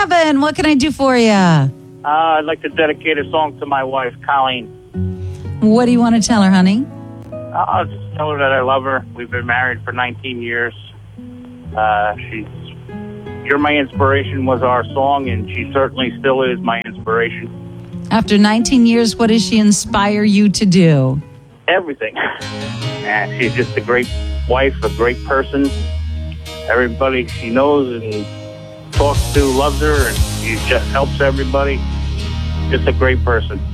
Kevin, what can I do for you? I'd like to dedicate a song to my wife, Colleen. What do you want to tell her, honey? I'll just tell her that I love her. We've been married for 19 years. You're My Inspiration was our song, and she certainly still is my inspiration. After 19 years, what does she inspire you to do? Everything. And she's just a great wife, a great person. Everybody she knows and talks to loves her, and she just helps everybody. Just a great person.